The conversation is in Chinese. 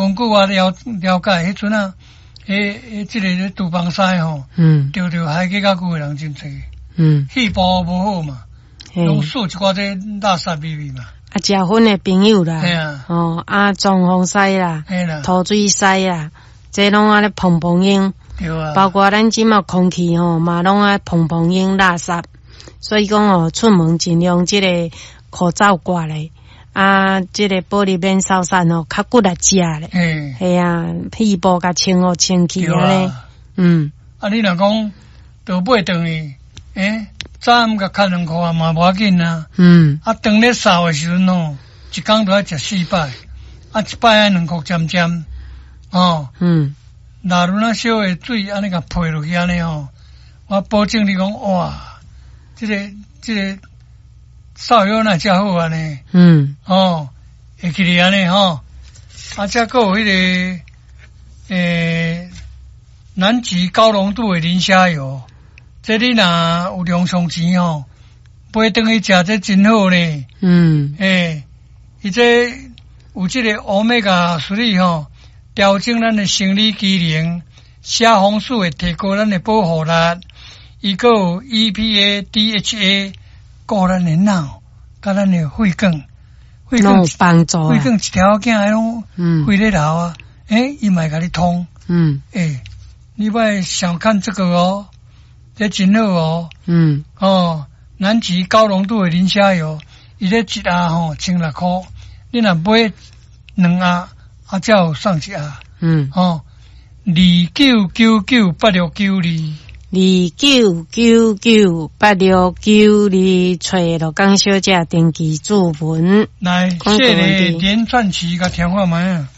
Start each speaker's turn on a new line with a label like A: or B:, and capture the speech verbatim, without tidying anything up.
A: 根据我了了解，迄阵啊，迄迄即个咧杜邦西吼，嗯，钓钓海鸡甲龟人真侪，嗯，气泡无好嘛，拢输一寡这垃圾味味嘛。
B: 啊，食薰的朋友啦，啊哦，啊，装风师啦，土水师啦，这拢啊咧碰碰烟，对啊，包括咱即嘛空气吼，嘛拢啊碰碰烟垃圾，所以讲哦，出门尽量即个口罩挂咧，啊，即个玻璃面扫扇哦，较骨力食咧，嗯，系啊，屁部甲清哦清气啊咧，嗯，
A: 啊，你若讲倒买顿去，诶。早暗甲看两箍啊，嘛无要紧啊。嗯。啊，当咧扫的时阵哦，一工都要食四摆，啊，一摆啊两箍尖尖，哦。嗯。哪如那小的水安尼甲配落去安尼哦，我保证你讲哇，这个这个扫药那真好安尼。嗯。哦，会记哩安尼吼，啊，再个有迄个诶，南极高浓度的磷虾油。这你若有量上钱吼，买顿去食这真好呢。嗯，诶，伊这有这个欧米伽三吼，调整咱的生理机能，血红素会提高咱的保护力，伊个有 E P A D H A， 顾咱的脑，甲咱的血管，
B: 血管有帮助啊。
A: 血管一条颈迄种，嗯，血咧流啊，诶，伊嘛甲你通。嗯，诶，你莫小看这个哦。这真好哦，嗯，哦，南极高浓度的磷虾油，伊这一盒吼千六块，你若买两盒，啊，才有送一盒，嗯，哦，二九九九八六九二，
B: 二九九九八六九二，找罗江小姐登记注文，
A: 来，这个连串起甲听看卖啊。